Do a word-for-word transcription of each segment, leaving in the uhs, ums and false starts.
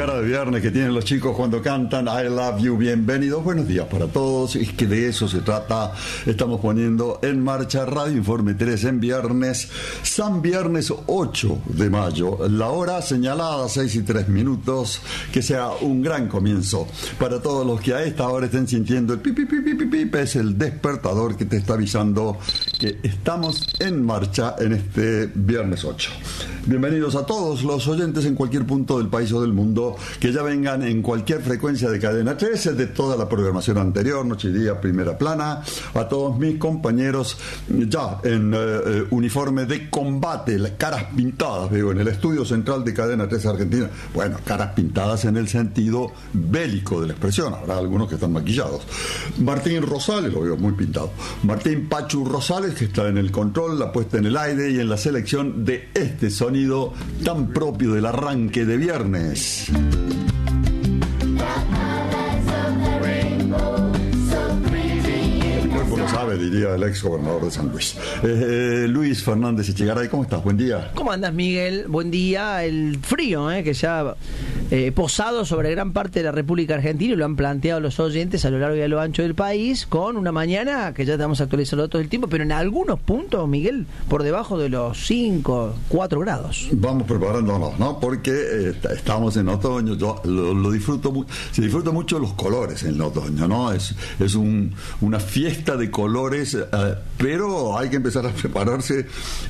cara de viernes que tienen los chicos cuando cantan I Love You. Bienvenidos, buenos días para todos. Es que de eso se trata. Estamos poniendo en marcha Radio Informe tres en viernes, San Viernes ocho de mayo. La hora señalada, seis y tres minutos. Que sea un gran comienzo para todos los que a esta hora estén sintiendo el pipi, pipi, pipi, pipi. Es el despertador que te está avisando que estamos en marcha en este viernes ocho. Bienvenidos a todos los oyentes en cualquier punto del país o del mundo, que ya vengan en cualquier frecuencia de Cadena trece, de toda la programación anterior, Noche y Día, Primera Plana, a todos mis compañeros ya en eh, uniforme de combate, las caras pintadas, veo, en el estudio central de Cadena trece Argentina. Bueno, caras pintadas en el sentido bélico de la expresión, habrá algunos que están maquillados. Martín Rosales, lo veo muy pintado. Martín Pachu Rosales, que está en el control, la puesta en el aire y en la selección de este sonido tan propio del arranque de viernes. El cuerpo lo sabe, diría el ex gobernador de San Luis. Eh, Luis Fernández Echegaray, ¿cómo estás? Buen día. ¿Cómo andas, Miguel? Buen día. El frío, eh, que ya eh, posado sobre gran parte de la República Argentina, y lo han planteado los oyentes a lo largo y a lo ancho del país, con una mañana que ya estamos actualizando todo el tiempo, pero en algunos puntos, Miguel, por debajo de los cinco, cuatro grados. Vamos preparándonos, ¿no? Porque eh, estamos en otoño. Yo lo, lo disfruto mucho. Se disfruta mucho los colores en el otoño, ¿no? Es, es un, una fiesta de colores, eh, pero hay que empezar a prepararse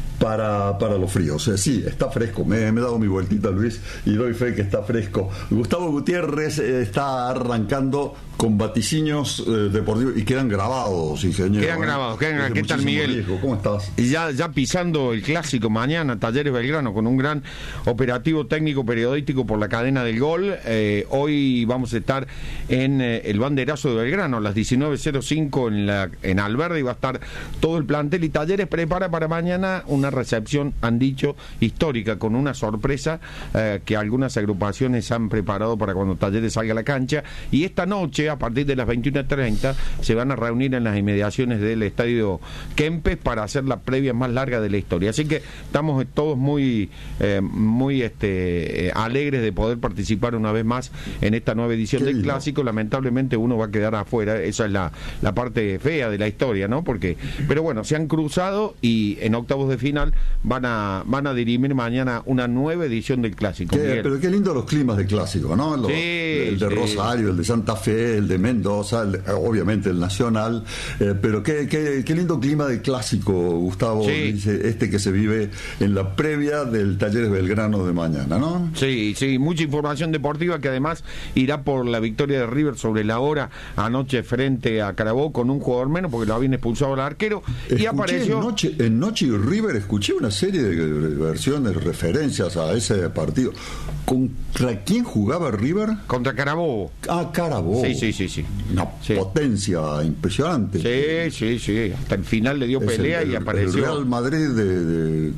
para, para los fríos. O sea, sí, está fresco. Me, me he dado mi vueltita, Luis, y doy fe que está fresco. Gustavo Gutiérrez eh, está arrancando con vaticinios eh, deportivos y quedan grabados, ingeniero. Quedan ¿eh? grabados. Quedan, ¿qué tal, Miguel? Riesgo. ¿Cómo estás? Y ya, ya pisando el clásico mañana, Talleres Belgrano, con un gran operativo técnico periodístico por la cadena del gol. Eh, hoy vamos a estar en eh, el banderazo de Belgrano a las diecinueve cero cinco en, la, en Alverde, y va a estar todo el plantel. Y Talleres prepara para mañana una recepción, han dicho, histórica, con una sorpresa eh, que algunas agrupaciones han preparado para cuando Talleres salga a la cancha. Y esta noche, a partir de las veintiuna treinta, se van a reunir en las inmediaciones del estadio Kempes para hacer la previa más larga de la historia. Así que estamos todos muy eh, muy este eh, alegres de poder participar una vez más en esta nueva edición del clásico. Lamentablemente uno va a quedar afuera, esa es la, la parte fea de la historia, ¿no? Porque, pero bueno, se han cruzado y en octavos de final van a van a dirimir mañana una nueva edición del clásico. Qué, pero qué lindo los climas de clásico, ¿no? Los, sí, el de sí. Rosario, el de Santa Fe, el de Mendoza, el, obviamente el Nacional, eh, pero qué, qué, qué lindo clima de clásico, Gustavo, sí. Dice, este que se vive en la previa del Talleres Belgrano de mañana, ¿no? Sí, sí, mucha información deportiva que además irá por la victoria de River sobre la hora anoche frente a Carabobo con un jugador menos porque lo habían expulsado al arquero. Escuché y apareció... En Noche, en Noche y River escuché una serie de versiones, referencias a ese partido. ¿Contra quién jugaba River? Contra Carabobo. Ah, Carabobo. Sí, sí, sí, sí. Una sí. potencia impresionante. Sí, sí, sí. Hasta el final le dio es pelea el, el, y apareció. El Real Madrid de... de,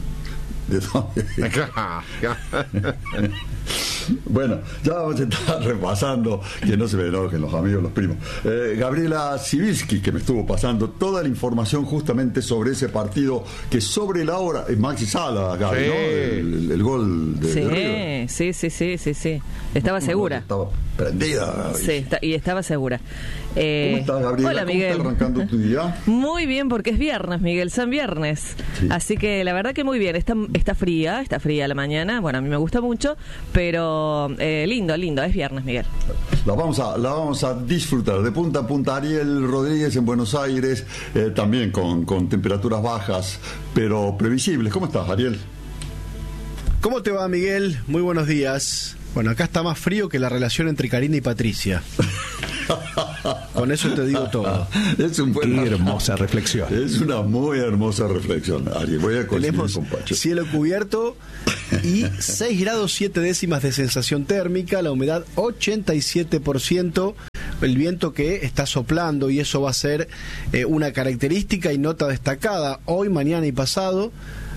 de, de Bueno, ya vamos a estar repasando, que no se me enojen los amigos, los primos. Eh, Gabriela Sibilski, que me estuvo pasando toda la información justamente sobre ese partido, que sobre la hora, eh, Maxi Sala, Gaby, sí. ¿no? El, el, el gol de, sí, de River. Sí, sí, sí, sí, sí. Estaba segura. Estaba prendida. Gaby. Sí, está, y estaba segura. Eh, ¿Cómo estás, Gabriela? Hola, ¿Cómo Miguel. está arrancando tu día? Muy bien, porque es viernes, Miguel, San Viernes. Sí. Así que la verdad que muy bien. Está, está fría, está fría la mañana. Bueno, a mí me gusta mucho, pero eh, lindo, lindo. Es viernes, Miguel. La vamos a, la vamos a disfrutar de punta a punta. Ariel Rodríguez en Buenos Aires, eh, también con, con temperaturas bajas, pero previsibles. ¿Cómo estás, Ariel? ¿Cómo te va, Miguel? Muy buenos días. Bueno, acá está más frío que la relación entre Karina y Patricia. Con eso te digo todo. Es un buen... Qué hermosa reflexión. Es una muy hermosa reflexión, Ari. Voy a Tenemos con Pacho. Cielo cubierto y seis grados siete décimas de sensación térmica, la humedad ochenta y siete por ciento, el viento que está soplando, y eso va a ser eh, una característica y nota destacada hoy, mañana y pasado.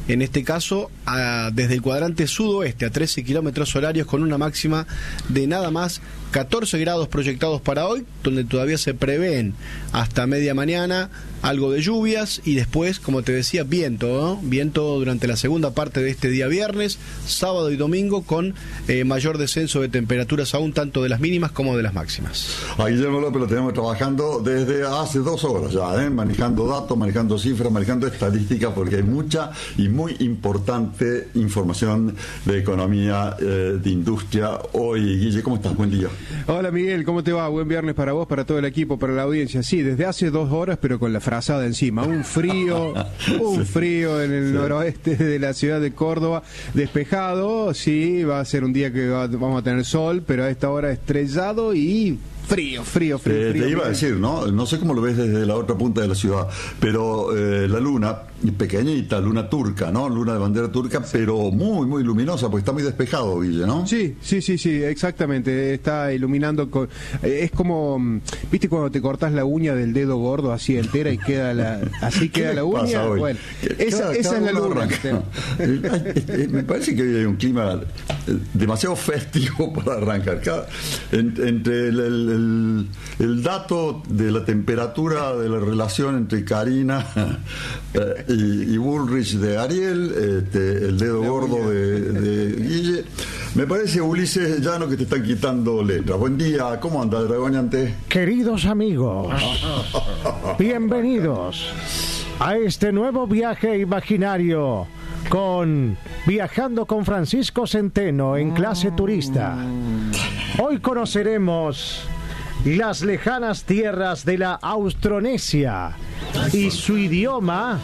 en este caso a, desde el cuadrante sudoeste a trece kilómetros horarios, con una máxima de nada más catorce grados proyectados para hoy, donde todavía se prevén hasta media mañana algo de lluvias y después, como te decía, viento, ¿no? Viento durante la segunda parte de este día viernes, sábado y domingo, con eh, mayor descenso de temperaturas aún, tanto de las mínimas como de las máximas. A Guillermo López lo tenemos trabajando desde hace dos horas ya, ¿eh? manejando datos, manejando cifras, manejando estadísticas, porque hay mucha y muy importante información de economía, eh, de industria. Hoy, Guille, ¿cómo estás? Buen día. Hola Miguel, ¿cómo te va? Buen viernes para vos, para todo el equipo, para la audiencia. Sí, desde hace dos horas, pero con la frazada encima. Un frío, un Sí. frío en el Sí. noroeste de la ciudad de Córdoba. Despejado, sí, va a ser un día que va- vamos a tener sol, pero a esta hora estrellado y frío, frío, frío. Eh, frío, te iba a Miguel. decir, ¿no? No sé cómo lo ves desde la otra punta de la ciudad, pero eh, la luna, pequeñita, luna turca, ¿no? Luna de bandera turca, pero muy, muy luminosa, porque está muy despejado, Guille, ¿no? Sí, sí, sí, sí, exactamente. Está iluminando. Con, eh, es como, mm, ¿viste cuando te cortas la uña del dedo gordo así entera y queda la, así ¿Qué queda la les pasa uña? hoy? Bueno, Que esa, cada- esa cada es la uno luna. arranca. Eh, Me parece que hoy hay un clima eh, demasiado festivo para arrancar. Cada- en- entre el, el- el- el dato de la temperatura de la relación entre Karina eh, y, y Bullrich de Ariel, este, el dedo gordo de, de Guille, me parece, Ulises Llano, que te están quitando letras. Buen día, ¿cómo anda, Dragoñante? Queridos amigos, bienvenidos a este nuevo viaje imaginario con Viajando con Francisco Centeno en clase turista. Hoy conoceremos las lejanas tierras de la Austronesia y su idioma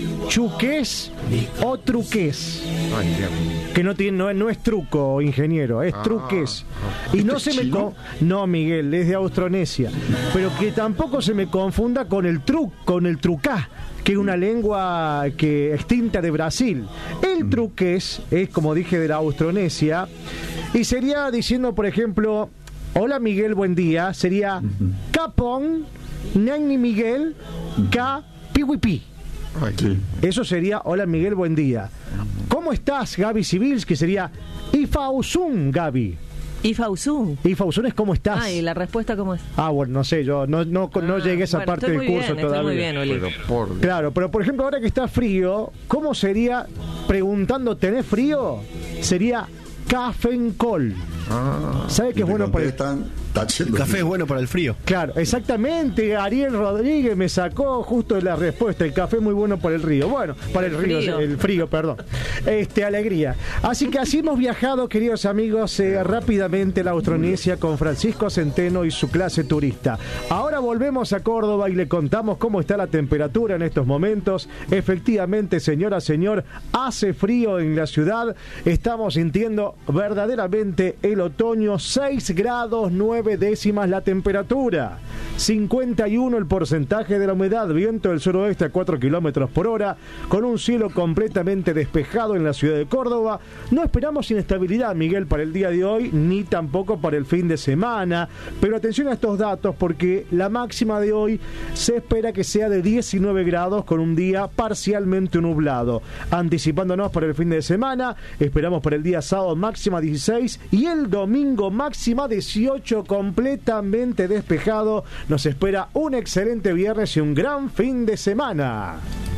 chuqués o truqués. Ay, Dios mío. Que no tiene, no, no es truco, ingeniero, es truques. Y no se me con, no, Miguel, es de Austronesia, pero que tampoco se me confunda con el truc, con el trucá, que es una lengua que extinta de Brasil. El truqués es, como dije, de la Austronesia, y sería diciendo, por ejemplo, hola Miguel, buen día, sería Capón, Nani Miguel, K, Piwipi. Ay, Sí. Eso sería hola Miguel, buen día. ¿Cómo estás, Gaby Civils? Que sería Ifausun, Gaby. Y Fausún. Ifausun es ¿cómo estás? Ah, ¿y la respuesta cómo es? Ah, bueno, no sé, yo no, no, no Ah, llegué a esa bueno, parte estoy del muy curso bien, todavía. Estoy muy bien, Oli. pero por Dios. Claro, pero por ejemplo, ahora que está frío, ¿cómo sería, preguntando, ¿tenés frío? Sería cafencol. Ah, ¿Sabe qué es bueno para el... Están El café es bueno para el frío. Claro, exactamente, Ariel Rodríguez me sacó justo la respuesta, el café muy bueno para el río, bueno, para el río, Frío. el frío, perdón, este, alegría. Así que así hemos viajado, queridos amigos, eh, rápidamente a la Austronesia con Francisco Centeno y su clase turista. Ahora volvemos a Córdoba y le contamos cómo está la temperatura en estos momentos. Efectivamente, señora, señor, hace frío en la ciudad, estamos sintiendo verdaderamente el otoño, seis grados nueve décimas la temperatura, cincuenta y uno el porcentaje de la humedad, viento del suroeste a cuatro kilómetros por hora, con un cielo completamente despejado en la ciudad de Córdoba. No esperamos inestabilidad, Miguel, para el día de hoy, ni tampoco para el fin de semana, pero atención a estos datos porque la máxima de hoy se espera que sea de diecinueve grados con un día parcialmente nublado. Anticipándonos para el fin de semana, esperamos para el día sábado máxima dieciséis y el domingo máxima dieciocho, completamente despejado. Nos espera un excelente viernes y un gran fin de semana.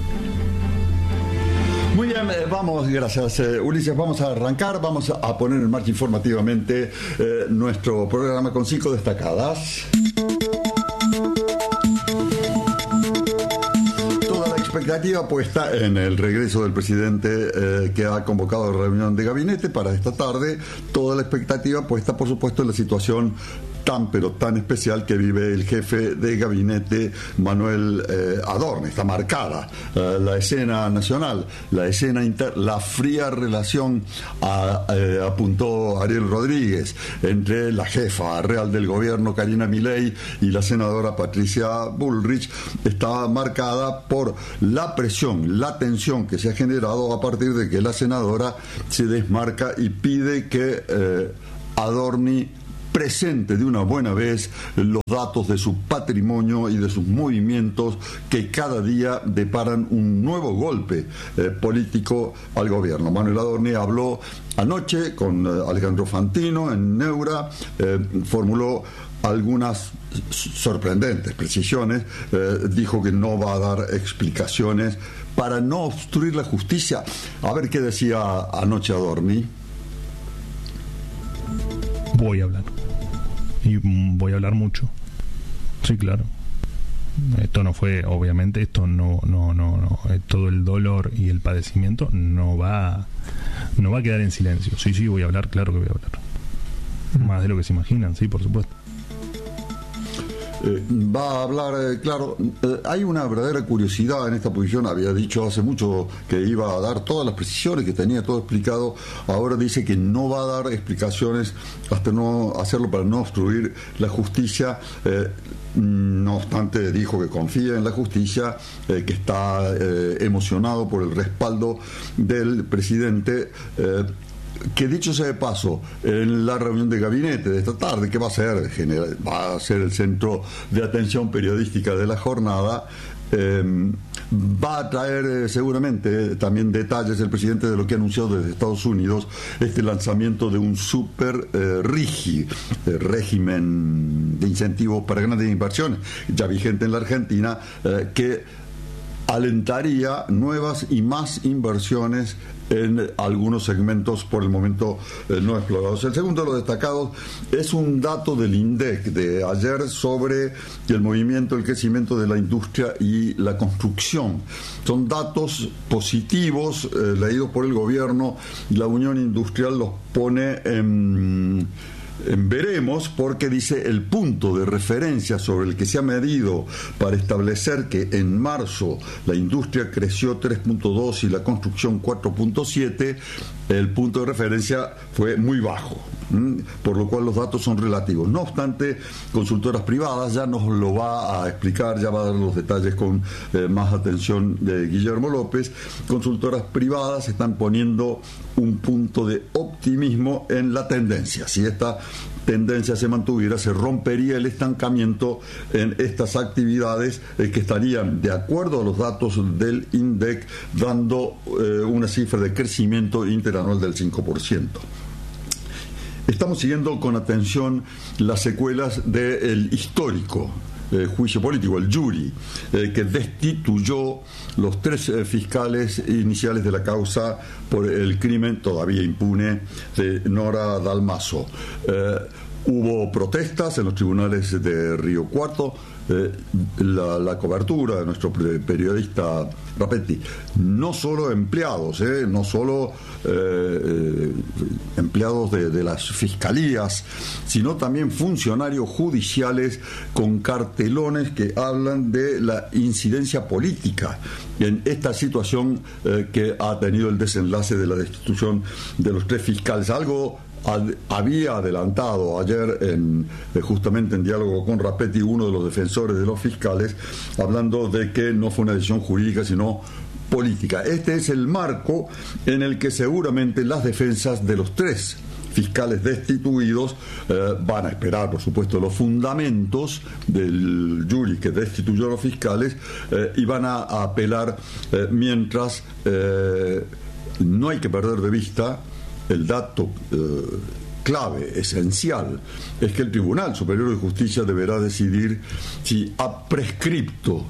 Muy bien, eh, vamos, gracias eh, Ulises, vamos a arrancar, vamos a, a poner en marcha informativamente eh, nuestro programa con cinco destacadas. Toda la expectativa puesta en el regreso del presidente eh, que ha convocado reunión de gabinete para esta tarde, toda la expectativa puesta por supuesto en la situación tan pero tan especial que vive el jefe de gabinete Manuel eh, Adorno. Está marcada eh, la escena nacional, la escena inter, la fría relación a, eh, apuntó Ariel Rodríguez entre la jefa real del gobierno Karina Milei y la senadora Patricia Bullrich. Está marcada por la presión, la tensión que se ha generado a partir de que la senadora se desmarca y pide que eh, Adorni presente de una buena vez los datos de su patrimonio y de sus movimientos que cada día deparan un nuevo golpe eh, político al gobierno. Manuel Adorni habló anoche con eh, Alejandro Fantino en Neura, eh, formuló algunas sorprendentes precisiones, eh, dijo que no va a dar explicaciones para no obstruir la justicia. A ver qué decía anoche Adorni. Voy a hablar. Y voy a hablar mucho. Sí, claro. Esto no fue, obviamente, esto no, no, no, no. Todo el dolor y el padecimiento no va, no va a quedar en silencio. Sí, sí, voy a hablar, claro que voy a hablar. Más de lo que se imaginan, sí, por supuesto. Eh, va a hablar, eh, claro, eh, hay una verdadera curiosidad en esta posición. Había dicho hace mucho que iba a dar todas las precisiones, que tenía todo explicado. Ahora dice que no va a dar explicaciones hasta no hacerlo para no obstruir la justicia. Eh, no obstante, dijo que confía en la justicia, eh, que está eh, emocionado por el respaldo del presidente. Eh, Que dicho sea de paso, en la reunión de gabinete de esta tarde, que va a ser, general, va a ser el centro de atención periodística de la jornada, eh, va a traer eh, seguramente también detalles el presidente de lo que ha anunciado desde Estados Unidos, este lanzamiento de un super eh, RIGI, eh, régimen de incentivos para grandes inversiones, ya vigente en la Argentina, eh, que alentaría nuevas y más inversiones en algunos segmentos por el momento eh, no explorados. El segundo de los destacados es un dato del INDEC de ayer sobre el movimiento, el crecimiento de la industria y la construcción. Son datos positivos eh, leídos por el gobierno. La Unión Industrial los pone en... En veremos, porque dice el punto de referencia sobre el que se ha medido para establecer que en marzo la industria creció tres punto dos y la construcción cuatro punto siete, el punto de referencia fue muy bajo, ¿m? Por lo cual los datos son relativos. No obstante, consultoras privadas, ya nos lo va a explicar, ya va a dar los detalles con eh, más atención de Guillermo López. Consultoras privadas están poniendo un punto de optimismo en la tendencia. Si esta tendencia se mantuviera, se rompería el estancamiento en estas actividades eh, que estarían, de acuerdo a los datos del INDEC, dando eh, una cifra de crecimiento interanual del cinco por ciento. Estamos siguiendo con atención las secuelas del histórico Eh, juicio político, el jury, eh, que destituyó los tres eh, fiscales iniciales de la causa por el crimen todavía impune de Nora Dalmaso. Eh, hubo protestas en los tribunales de Río Cuarto. Eh, la, la cobertura de nuestro periodista Rapetti, no solo empleados, eh, no solo eh, eh, empleados de, de las fiscalías, sino también funcionarios judiciales con cartelones que hablan de la incidencia política en esta situación eh, que ha tenido el desenlace de la destitución de los tres fiscales. Algo Ad, había adelantado ayer en, eh, justamente en diálogo con Rapetti, uno de los defensores de los fiscales, hablando de que no fue una decisión jurídica sino política. Este es el marco en el que seguramente las defensas de los tres fiscales destituidos eh, van a esperar, por supuesto, los fundamentos del jury que destituyó a los fiscales eh, y van a, a apelar eh, mientras eh, no hay que perder de vista el dato eh, clave, esencial, es que el Tribunal Superior de Justicia deberá decidir si ha prescripto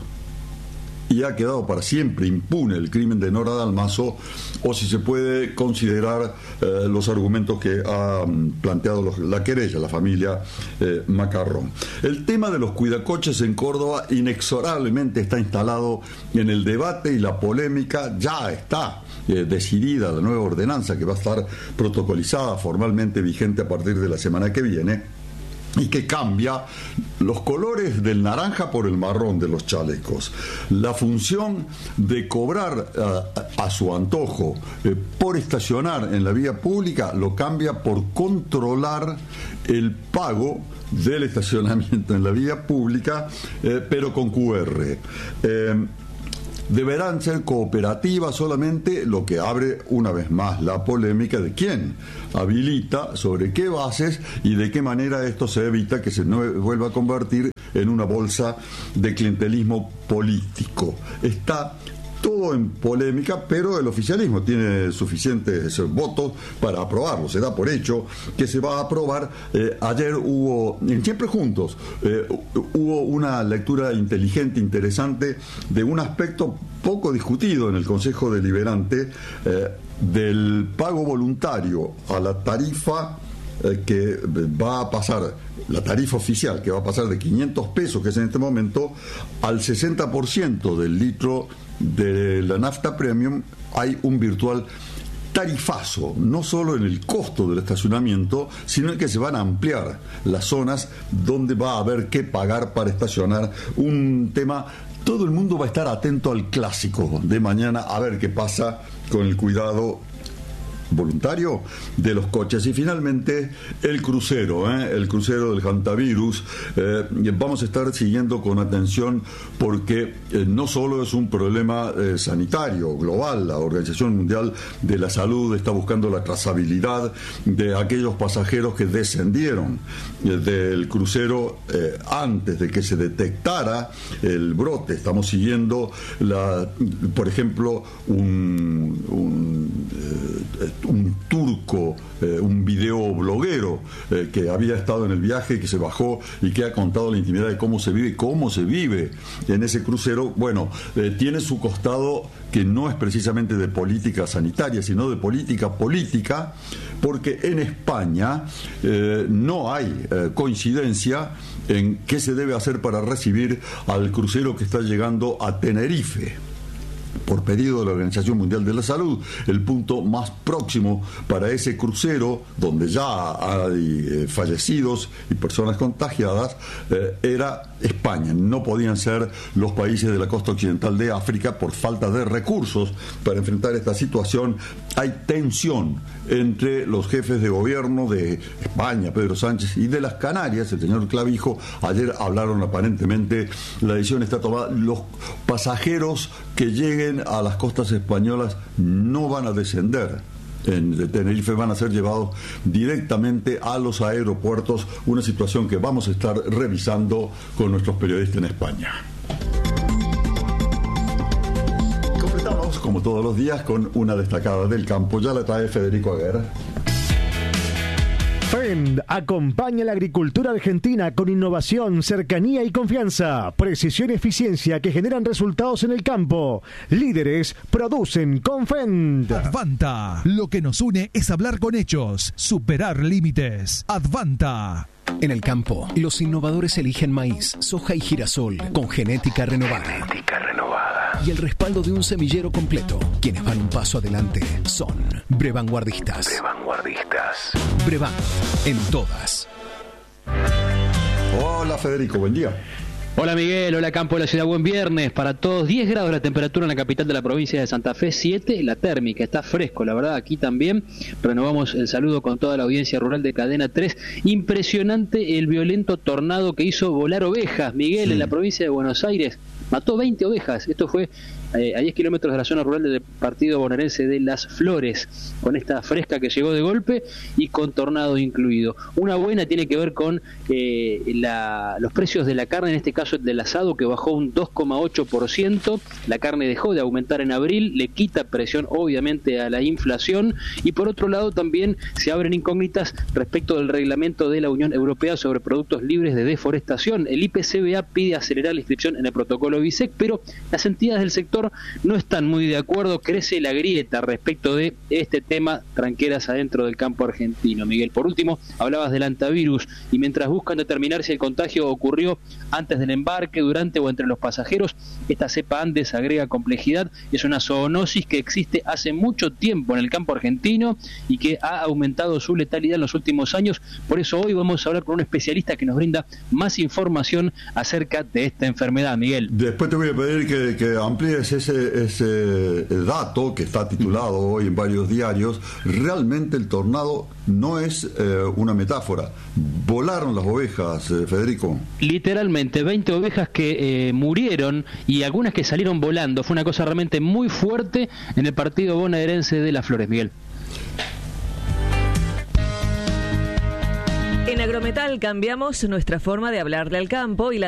y ha quedado para siempre impune el crimen de Nora Dalmaso, o si se puede considerar eh, los argumentos que ha planteado los, la querella, la familia eh, Macarrón. El tema de los cuidacoches en Córdoba inexorablemente está instalado en el debate y la polémica. Ya está eh, decidida la nueva ordenanza que va a estar protocolizada, formalmente vigente a partir de la semana que viene, y que cambia los colores del naranja por el marrón de los chalecos. La función de cobrar uh, a su antojo eh, por estacionar en la vía pública lo cambia por controlar el pago del estacionamiento en la vía pública, eh, pero con Q R. Eh, deberán ser cooperativas solamente, lo que abre una vez más la polémica de quién habilita, sobre qué bases y de qué manera esto se evita que se vuelva a convertir en una bolsa de clientelismo político. Está todo en polémica, pero el oficialismo tiene suficientes votos para aprobarlo. Se da por hecho que se va a aprobar. Eh, ayer hubo, en Siempre Juntos, eh, hubo una lectura inteligente, interesante, de un aspecto poco discutido en el Consejo Deliberante, eh, del pago voluntario a la tarifa eh, que va a pasar, la tarifa oficial, que va a pasar de quinientos pesos, que es en este momento, al sesenta por ciento del litro de la nafta premium. Hay un virtual tarifazo, no solo en el costo del estacionamiento, sino en que se van a ampliar las zonas donde va a haber que pagar para estacionar. Un tema, todo el mundo va a estar atento al clásico de mañana, a ver qué pasa con el cuidado voluntario de los coches. Y finalmente el crucero, ¿eh? el crucero del hantavirus. Eh, vamos a estar siguiendo con atención porque eh, no solo es un problema eh, sanitario global. La Organización Mundial de la Salud está buscando la trazabilidad de aquellos pasajeros que descendieron eh, del crucero eh, antes de que se detectara el brote. Estamos siguiendo la, por ejemplo, un, un eh, un turco, eh, un videobloguero eh, que había estado en el viaje, que se bajó y que ha contado la intimidad de cómo se vive, cómo se vive en ese crucero. Bueno, eh, tiene su costado que no es precisamente de política sanitaria, sino de política política, porque en España eh, no hay eh, coincidencia en qué se debe hacer para recibir al crucero que está llegando a Tenerife. Por pedido de la Organización Mundial de la Salud, el punto más próximo para ese crucero, donde ya hay eh, fallecidos y personas contagiadas, eh, era España. No podían ser los países de la costa occidental de África por falta de recursos para enfrentar esta situación. Hay tensión entre los jefes de gobierno de España, Pedro Sánchez, y de las Canarias, el señor Clavijo. Ayer hablaron aparentemente, la decisión está tomada, los pasajeros que lleguen a las costas españolas no van a descender en Tenerife, van a ser llevados directamente a los aeropuertos, una situación que vamos a estar revisando con nuestros periodistas en España. Completamos, como todos los días, con una destacada del campo. Ya la trae Federico Aguer. Fend acompaña la agricultura argentina con innovación, cercanía y confianza, precisión y eficiencia que generan resultados en el campo. Líderes producen con Fend. Advanta, lo que nos une es hablar con hechos, superar límites. Advanta. En el campo, los innovadores eligen maíz, soja y girasol con genética renovada. Genética renovada. Y el respaldo de un semillero completo. Quienes van un paso adelante son Brevanguardistas. Brevanguardistas. Brevan, en todas. Hola Federico, buen día. Hola Miguel, hola campo de la ciudad, buen viernes para todos. Diez grados la temperatura en la capital de la provincia de Santa Fe, siete la térmica, está fresco, la verdad, aquí también. Renovamos el saludo con toda la audiencia rural de Cadena tres. Impresionante el violento tornado que hizo volar ovejas, Miguel, sí. En la provincia de Buenos Aires. Mató veinte ovejas, esto fue eh, a diez kilómetros de la zona rural del partido bonaerense de Las Flores, con esta fresca que llegó de golpe y con tornado incluido. Una buena tiene que ver con eh, la, los precios de la carne, en este caso del asado, que bajó un dos coma ocho por ciento. La carne dejó de aumentar en abril, le quita presión obviamente a la inflación, y por otro lado también se abren incógnitas respecto del reglamento de la Unión Europea sobre productos libres de deforestación. El I P C B A pide acelerar la inscripción en el protocolo B I S E C, pero las entidades del sector no están muy de acuerdo. Crece la grieta respecto de este tema, tranqueras adentro del campo argentino. Miguel, por último, hablabas del hantavirus, y mientras buscan determinar si el contagio ocurrió antes del embarque, durante o entre los pasajeros, esta cepa Andes agrega complejidad. Es una zoonosis que existe hace mucho tiempo en el campo argentino y que ha aumentado su letalidad en los últimos años. Por eso hoy vamos a hablar con un especialista que nos brinda más información acerca de esta enfermedad, Miguel. De después te voy a pedir que, que amplíes ese, ese dato que está titulado hoy en varios diarios. Realmente el tornado no es eh, una metáfora. Volaron las ovejas, eh, Federico. Literalmente, veinte ovejas que eh, murieron y algunas que salieron volando. Fue una cosa realmente muy fuerte en el partido bonaerense de Las Flores, Miguel. En Agrometal cambiamos nuestra forma de hablarle al campo y la